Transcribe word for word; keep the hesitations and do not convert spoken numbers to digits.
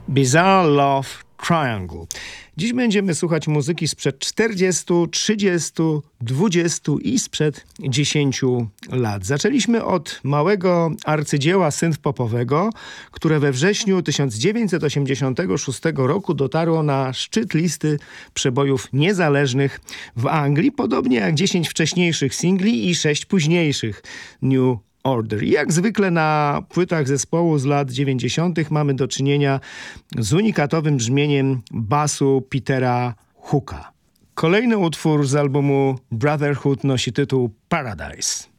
Bizarre Love Triangle. Dziś będziemy słuchać muzyki sprzed czterdziestu, trzydziestu, dwudziestu i sprzed dziesięciu lat. Zaczęliśmy od małego arcydzieła synth-popowego, które we wrześniu tysiąc dziewięćset osiemdziesiątego szóstego roku dotarło na szczyt listy przebojów niezależnych w Anglii, podobnie jak dziesięć wcześniejszych singli i sześć późniejszych New Order. I jak zwykle na płytach zespołu z lat dziewięćdziesiątych mamy do czynienia z unikatowym brzmieniem basu Petera Hooka. Kolejny utwór z albumu Brotherhood nosi tytuł Paradise.